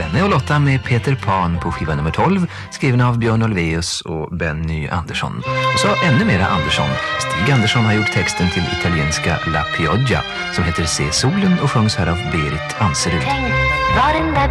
Svenne och Lotta med Peter Pan på skiva nummer 12, skriven av Björn Ulvaeus och Benny Andersson. Och så ännu mera Andersson. Stig Andersson har gjort texten till italienska La Pioggia som heter Se solen och sjungs här av Berit Anserud. Tänk vad den där